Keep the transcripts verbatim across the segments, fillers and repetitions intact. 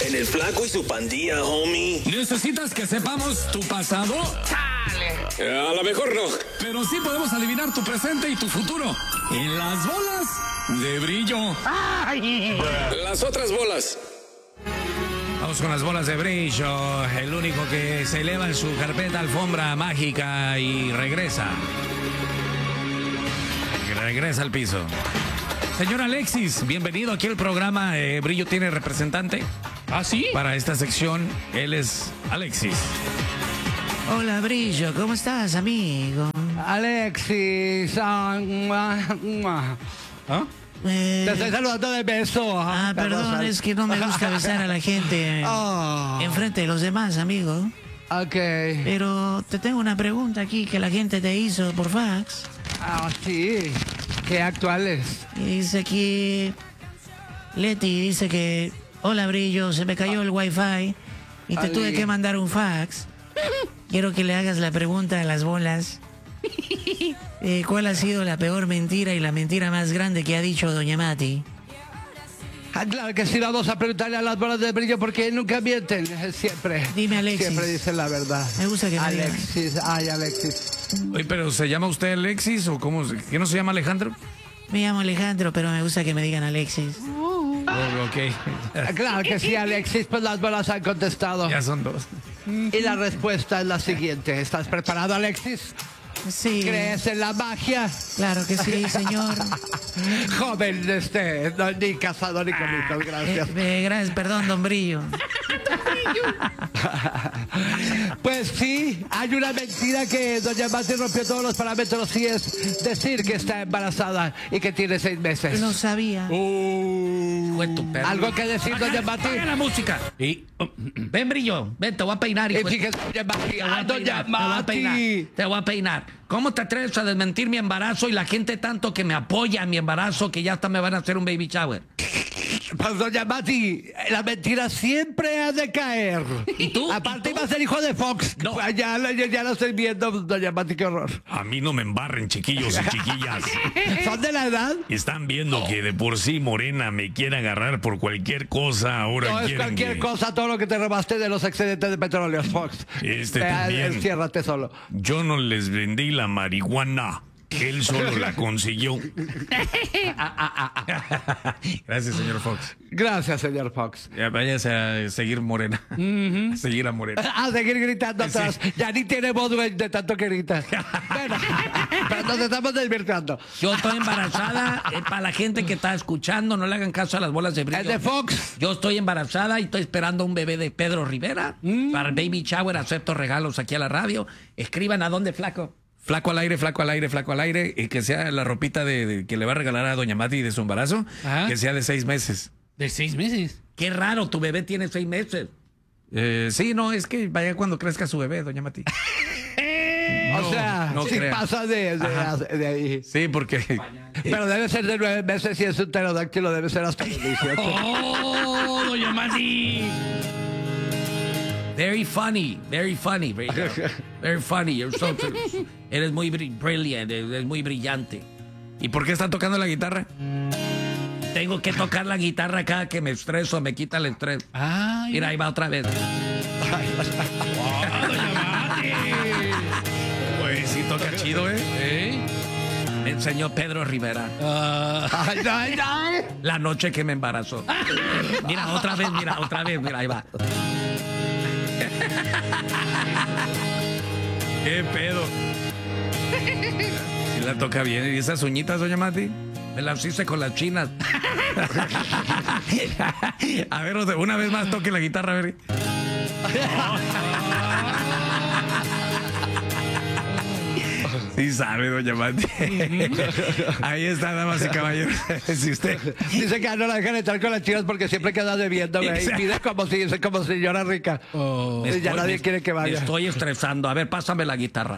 En el Flaco y su pandilla, homie. ¿Necesitas que sepamos tu pasado? Eh, a lo mejor no. Pero sí podemos adivinar tu presente y tu futuro. En las bolas de brillo. Las otras bolas. Vamos con las bolas de brillo. El único que se eleva en su carpeta alfombra mágica y regresa. Regresa al piso. Señor Alexis, bienvenido aquí al programa. Eh, Brillo tiene representante. ¿Ah, sí? Para esta sección, él es Alexis. Hola, Brillo, ¿cómo estás, amigo? Alexis, ah, ¿Ah? Eh, te estoy saludando de beso. ah, perdón, es que no me gusta besar a la gente Oh, enfrente de los demás, amigo. ok. Pero te tengo una pregunta aquí que la gente te hizo por fax. Ah, sí. Qué actuales. Y dice aquí... Leti dice que... Hola, Brillo, se me cayó el wifi y te Ay. tuve que mandar un fax. Quiero que le hagas la pregunta a las bolas. Eh, ¿Cuál ha sido la peor mentira y la mentira más grande que ha dicho Doña Mati? Ah, claro que sí, vamos a preguntarle a las bolas de brillo porque nunca mienten, eh, siempre. Dime, Alexis. Siempre dicen la verdad. Me gusta que me digas. Alexis, ay, Alexis. Oye, pero ¿se llama usted Alexis o cómo? ¿Qué no se llama Alejandro? Me llamo Alejandro, pero me gusta que me digan Alexis. Oh, ok. Ah, claro que sí, Alexis, pues las bolas han contestado. Ya son dos. Y la respuesta es la siguiente. ¿Estás preparado, Alexis? Sí. ¿Crees en la magia? Claro que sí, señor. Joven, este, no, ni casado ni con hijos, gracias. Eh, eh, gracias, perdón, don Brillo. Pues sí, hay una mentira que doña Mati rompió todos los parámetros y es decir que está embarazada y que tiene seis meses. No sabía. Fue tu perro. ¿Algo que decir, doña Mati? ¡Apaga la música! Y, oh, ven, Brillo, ven, te voy a peinar. Y hijo de- fíjese, doña Mati, Te voy ah, a doña peinar, te voy a peinar, Mati. te voy a peinar. ¿Cómo te atreves a desmentir mi embarazo y la gente tanto que me apoya en mi embarazo que ya hasta me van a hacer un baby shower? Pues doña Mati, la mentira siempre ha de caer. ¿Y tú? Aparte ¿Y tú? iba a ser hijo de Fox. No. Pues ya, ya, ya lo estoy viendo, doña Mati, qué horror. A mí no me embarren, chiquillos y chiquillas. ¿Son de la edad? Están viendo que de por sí Morena me quiere agarrar por cualquier cosa. Ahora No es quieren cualquier que- cosa, todo lo que te robaste de los excedentes de petróleo, Fox. Este Eh, también. Enciérrate solo. Yo no les vendí la marihuana. Él solo la consiguió. Gracias, señor Fox. Gracias, señor Fox. Ya váyase a seguir Morena. A seguir a Morena. A seguir gritando atrás. Ya ni tiene voz, güey, de tanto que grita. Bueno, pero nos estamos divirtiendo. Yo estoy embarazada, eh, para la gente que está escuchando, no le hagan caso a las bolas de brillo. El de Fox. Yo estoy embarazada y estoy esperando un bebé de Pedro Rivera. Para el baby shower acepto regalos aquí a la radio. Escriban a dónde, flaco. Flaco al aire, flaco al aire, flaco al aire. Y que sea la ropita de, de- que le va a regalar a doña Mati de su embarazo. Ajá. Que sea de seis meses. ¿De seis meses? Qué raro, tu bebé tiene seis meses. Eh, sí, no, es que vaya cuando crezca su bebé, doña Mati. O sea, no sí crea. pasa de, de, de ahí. Sí, porque... Pero debe ser de nueve meses y es un pterodáctilo, debe ser hasta los dieciocho. ¡Oh, doña Mati! Very funny, very funny, very, very funny. You're so, eres muy bri- brilliant, eres muy brillante. ¿Y por qué está tocando la guitarra? Tengo que tocar la guitarra cada que me estreso, me quita el estrés. Ay. Mira, ahí va otra vez. Pues sí toca chido, ¿eh? Me enseñó Pedro Rivera. Ay, ay, ay. La noche que me embarazó. Mira, otra vez, mira, otra vez, mira, ahí va. ¿Qué pedo? Si la toca bien. ¿Y esas uñitas, doña Mati? Me las hice con las chinas. A ver, una vez más toque la guitarra, a ver. Sí sabe, doña Mati. Ahí está, damas y caballeros. Si usted... Dice que no la dejan entrar con las chicas porque siempre queda debiendo, güey. Y pide como si como señora rica. Me Y ya estoy- nadie me- quiere que Me vaya. estoy estresando. A ver, pásame la guitarra.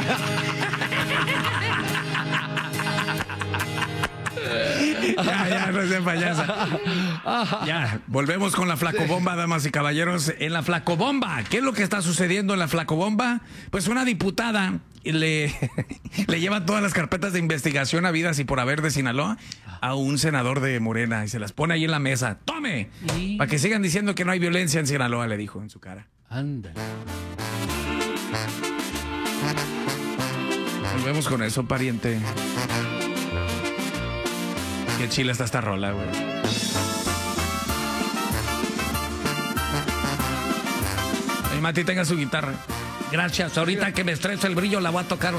Ya, ya, no sean payasa. Ya, volvemos con la flacobomba, damas y caballeros. En la flacobomba, ¿qué es lo que está sucediendo en la flacobomba? Pues una diputada y le, le lleva todas las carpetas de investigación habidas y por haber de Sinaloa a un senador de Morena y se las pone ahí en la mesa. ¡Tome! Y- Para que sigan diciendo que no hay violencia en Sinaloa, le dijo en su cara. Ándale. Volvemos con eso, pariente. Qué chila está esta rola, güey. Ay, Mati, tenga su guitarra. Gracias. Ahorita que me estresa el brillo, la voy a tocar